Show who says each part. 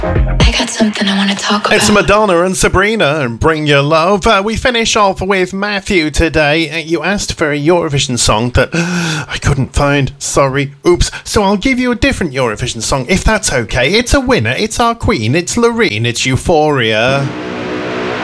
Speaker 1: I got something I want to talk about.
Speaker 2: It's Madonna and Sabrina and Bring Your Love. We finish off with Matthew today. You asked for a Eurovision song that I couldn't find. Sorry. Oops. So I'll give you a different Eurovision song if that's okay. It's a winner. It's our queen. It's Loreen. It's Euphoria.